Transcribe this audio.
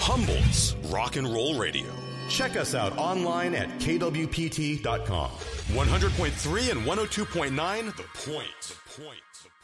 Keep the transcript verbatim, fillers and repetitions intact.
Humboldt's Rock and Roll Radio. Check us out online at K W P T dot com. one hundred point three and one oh two point nine The Point. The Point. The Point.